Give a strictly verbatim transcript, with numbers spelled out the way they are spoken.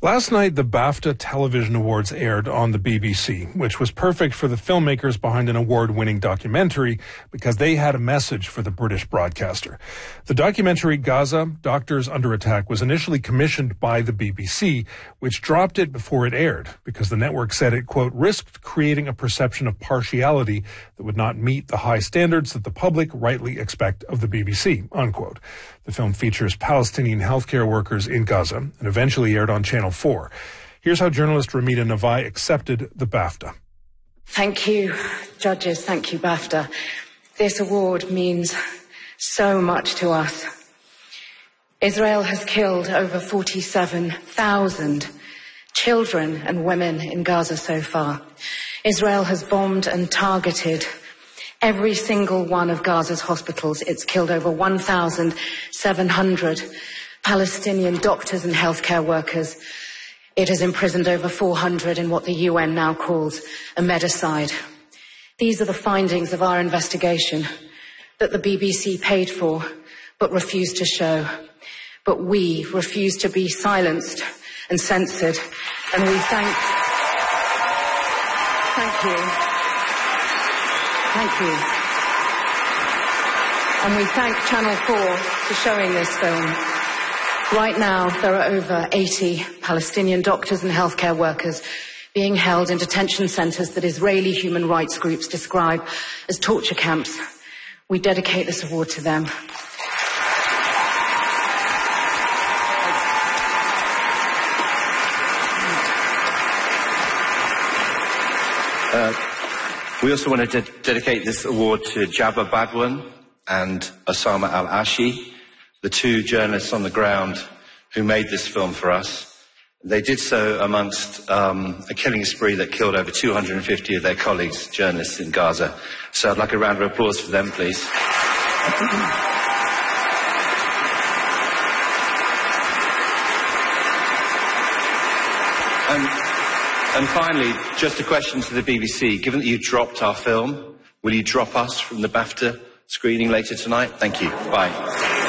Last night, the BAFTA Television Awards aired on the B B C, which was perfect for the filmmakers behind an award-winning documentary because they had a message for the British broadcaster. The documentary Gaza, Doctors Under Attack was initially commissioned by the B B C, which dropped it before it aired because the network said it, quote, risked creating a perception of partiality that would not meet the high standards that the public rightly expect of the B B C, unquote. The film features Palestinian healthcare workers in Gaza and eventually aired on Channel four. Here's how journalist Ramita Navai accepted the BAFTA. Thank you, judges. Thank you, BAFTA. This award means so much to us. Israel has killed over forty-seven thousand children and women in Gaza so far. Israel has bombed and targeted every single one of Gaza's hospitals. It's killed over one thousand seven hundred Palestinian doctors and healthcare workers. It has imprisoned over four hundred in what the U N now calls a medicide. These are the findings of our investigation that the B B C paid for but refused to show. But we refuse to be silenced and censored. And we thank... Thank you. Thank you. And we thank Channel four for showing this film. Right now, there are over eighty Palestinian doctors and healthcare workers being held in detention centres that Israeli human rights groups describe as torture camps. We dedicate this award to them. Uh, we also want to de- dedicate this award to Jabba Badwan and Osama al-Ashi, the two journalists on the ground who made this film for us. They did so amongst um, a killing spree that killed over two hundred fifty of their colleagues, journalists in Gaza. So I'd like a round of applause for them, please. and, and finally, just a question to the B B C. Given that you dropped our film, will you drop us from the BAFTA screening later tonight? Thank you. Bye.